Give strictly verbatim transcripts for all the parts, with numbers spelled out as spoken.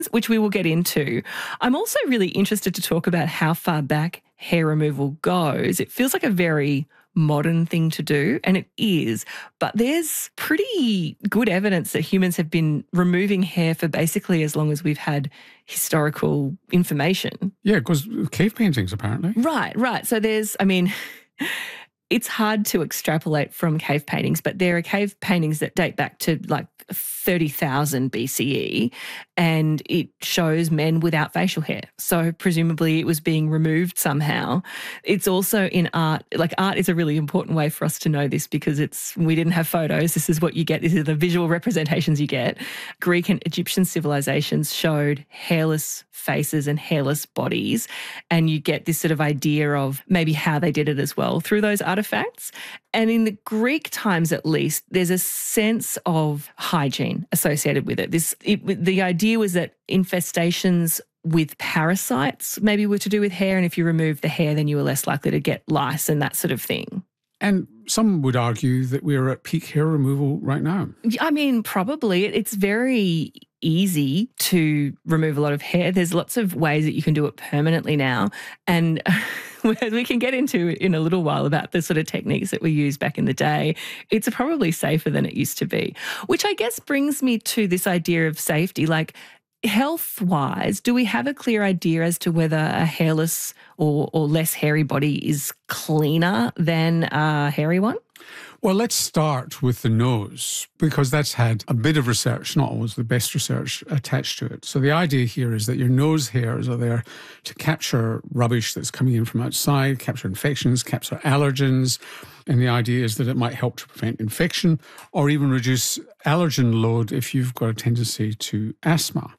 which we will get into. I'm also really interested to talk about how far back hair removal goes. It feels like a very modern thing to do, and it is, but there's pretty good evidence that humans have been removing hair for basically as long as we've had historical information. Yeah, it goes with cave paintings, apparently. Right, right. So there's, I mean, it's hard to extrapolate from cave paintings, but there are cave paintings that date back to like thirty thousand B C E, and it shows men without facial hair. So presumably it was being removed somehow. It's also in art. Like, art is a really important way for us to know this because it's we didn't have photos. This is what you get. These are the visual representations you get. Greek and Egyptian civilizations showed hairless faces and hairless bodies, and you get this sort of idea of maybe how they did it as well through those artifacts. And in the Greek times, at least, there's a sense of hygiene associated with it. This it, the idea was that infestations with parasites maybe were to do with hair, and if you remove the hair, then you were less likely to get lice and that sort of thing. And some would argue that we're at peak hair removal right now. I mean, probably. It's very easy to remove a lot of hair. There's lots of ways that you can do it permanently now. And we can get into in a little while about the sort of techniques that we used back in the day. It's probably safer than it used to be, which I guess brings me to this idea of safety. Like, health-wise, do we have a clear idea as to whether a hairless or, or less hairy body is cleaner than a hairy one? Well, let's start with the nose, because that's had a bit of research, not always the best research, attached to it. So the idea here is that your nose hairs are there to capture rubbish that's coming in from outside, capture infections, capture allergens. And the idea is that it might help to prevent infection or even reduce allergen load if you've got a tendency to asthma.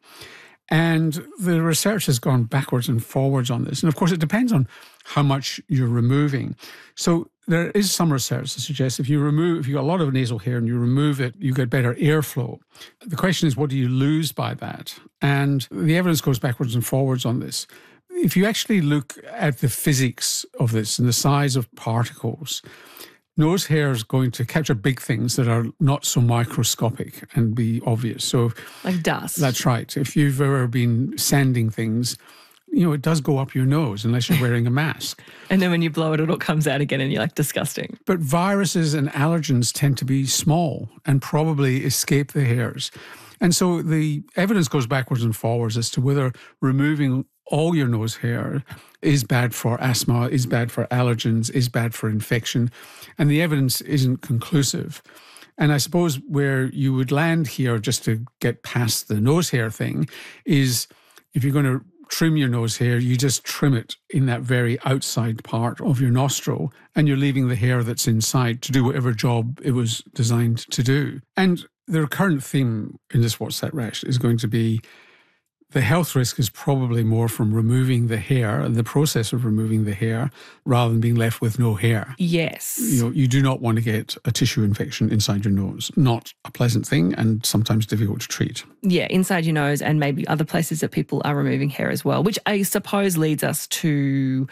And the research has gone backwards and forwards on this. And of course, it depends on how much you're removing. So there is some research that suggests if you remove, if you've got a lot of nasal hair and you remove it, you get better airflow. The question is, what do you lose by that? And the evidence goes backwards and forwards on this. If you actually look at the physics of this and the size of particles, nose hair is going to capture big things that are not so microscopic and be obvious. So, like dust. That's right. If you've ever been sanding things, you know, it does go up your nose unless you're wearing a mask. And then when you blow it, it all comes out again and you're like, disgusting. But viruses and allergens tend to be small and probably escape the hairs. And so the evidence goes backwards and forwards as to whether removing all your nose hair is bad for asthma, is bad for allergens, is bad for infection. And the evidence isn't conclusive. And I suppose where you would land here, just to get past the nose hair thing, is if you're going to trim your nose hair, you just trim it in that very outside part of your nostril, and you're leaving the hair that's inside to do whatever job it was designed to do. And the recurrent theme in this What's That Rash is going to be the health risk is probably more from removing the hair and the process of removing the hair rather than being left with no hair. Yes. You know, you do not want to get a tissue infection inside your nose. Not a pleasant thing and sometimes difficult to treat. Yeah, inside your nose and maybe other places that people are removing hair as well, which I suppose leads us to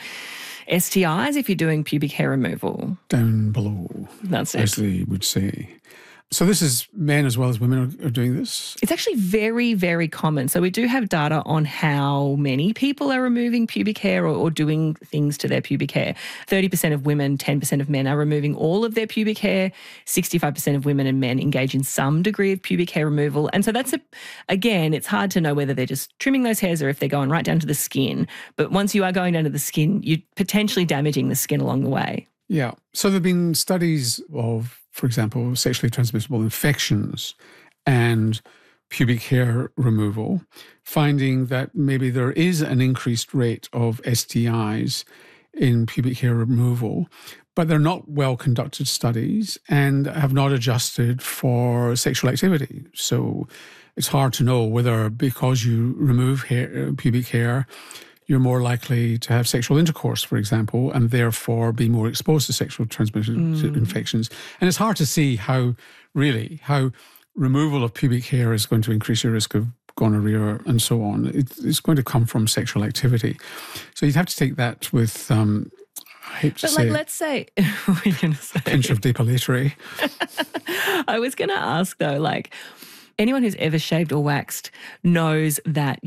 S T Is if you're doing pubic hair removal. Down below. That's it. As they would say. So this is men as well as women are, are doing this? It's actually very, very common. So we do have data on how many people are removing pubic hair or, or doing things to their pubic hair. thirty percent of women, ten percent of men are removing all of their pubic hair. sixty-five percent of women and men engage in some degree of pubic hair removal. And so that's, a, again, it's hard to know whether they're just trimming those hairs or if they're going right down to the skin. But once you are going down to the skin, you're potentially damaging the skin along the way. Yeah. So there have been studies of, for example, sexually transmissible infections and pubic hair removal, finding that maybe there is an increased rate of S T Is in pubic hair removal, but they're not well-conducted studies and have not adjusted for sexual activity. So it's hard to know whether because you remove hair, pubic hair, you're more likely to have sexual intercourse, for example, and therefore be more exposed to sexual transmitted mm. infections. And it's hard to see how, really, how removal of pubic hair is going to increase your risk of gonorrhea and so on. It, it's going to come from sexual activity. So you'd have to take that with, um, I hate to but say, like, let's say, what are you going to say? A pinch of depilatory. I was going to ask though, like, anyone who's ever shaved or waxed knows that